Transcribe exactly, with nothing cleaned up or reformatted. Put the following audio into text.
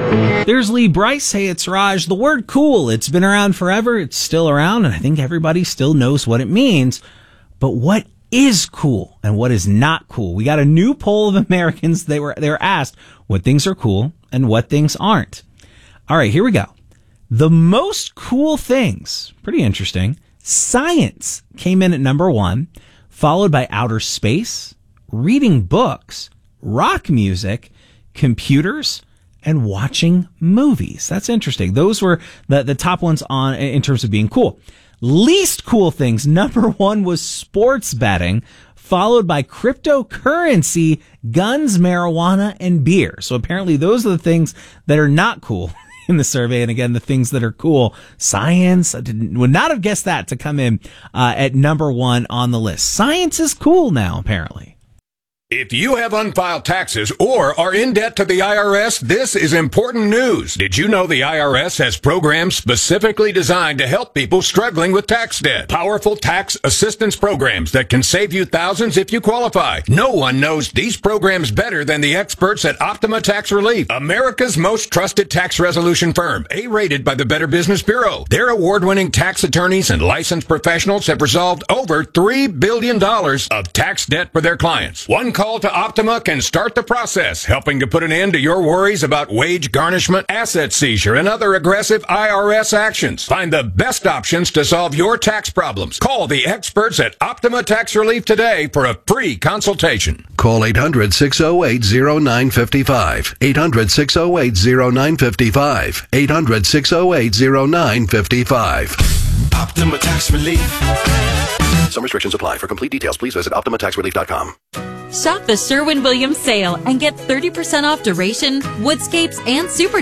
There's Lee Bryce. Hey, it's Raj. The word cool, it's been around forever. It's still around, and I think everybody still knows what it means. But what is cool and what is not cool? We got a new poll of Americans. They were, they were asked what things are cool and what things aren't. All right, here we go. The most cool things, pretty interesting. Science came in at number one, followed by outer space, reading books, rock music, computers, and watching movies. That's interesting. Those were the, the top ones on in terms of being cool. Least cool things. Number one was sports betting, followed by cryptocurrency, guns, marijuana, and beer. So apparently those are the things that are not cool in the survey. And again, the things that are cool, science, I didn't, would not have guessed that to come in uh, at number one on the list. Science is cool now, apparently. If you have unfiled taxes or are in debt to the I R S, this is important news. Did you know the I R S has programs specifically designed to help people struggling with tax debt? Powerful tax assistance programs that can save you thousands if you qualify. No one knows these programs better than the experts at Optima Tax Relief, America's most trusted tax resolution firm, A-rated by the Better Business Bureau. Their award-winning tax attorneys and licensed professionals have resolved over three billion dollars of tax debt for their clients. One call to Optima can start the process, helping to put an end to your worries about wage garnishment, asset seizure, and other aggressive I R S actions. Find the best options to solve your tax problems. Call the experts at Optima Tax Relief today for a free consultation. Call eight hundred, six oh eight, oh nine five five. eight hundred, six oh eight, oh nine five five. eight hundred, six oh eight, oh nine five five. Optima Tax Relief. Some restrictions apply. For complete details, please visit optima tax relief dot com. Shop the Sherwin-Williams sale and get thirty percent off duration, woodscapes, and super